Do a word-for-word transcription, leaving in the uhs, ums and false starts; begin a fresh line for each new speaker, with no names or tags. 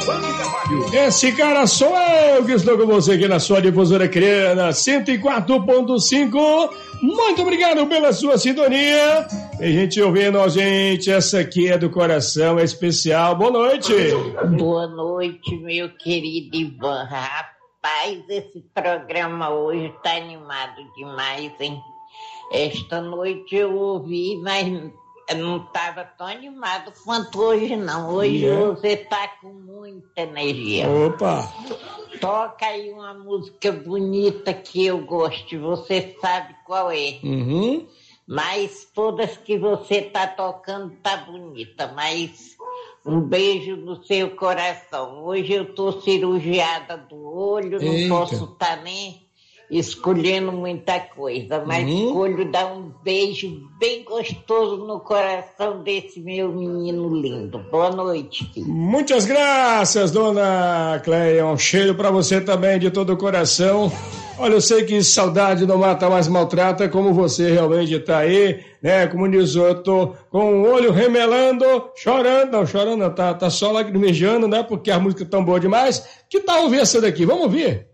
Esse cara sou eu que estou com você aqui na sua difusora criana cento e quatro ponto cinco. Muito obrigado pela sua sintonia. Tem gente ouvindo a gente, essa aqui é do coração, é especial. Boa noite.
Boa noite, meu querido Ivan. Rapaz, esse programa hoje tá animado demais, hein? Esta noite eu ouvi, mas não estava tão animado quanto hoje, não. Hoje yeah. Você tá com muita energia.
Opa!
Toca aí uma música bonita que eu gosto, você sabe qual é.
Uhum.
Mas todas que você tá tocando tá bonita, mas um beijo no seu coração. Hoje eu tô cirurgiada do olho, não Eita. Posso estar tá nem escolhendo muita coisa, mas uhum. escolho dar um beijo bem gostoso no coração desse meu menino lindo. Boa noite, filho.
Muitas graças, dona Cleia. Um cheiro pra você também de todo o coração. Olha, eu sei que saudade não mata, mais maltrata, como você realmente tá aí, né? Como diz o outro, com o olho remelando, chorando, não, chorando não, tá, tá só lacrimejando, né? Porque a música é tão boa demais. Que tal ouvir essa daqui? Vamos ouvir?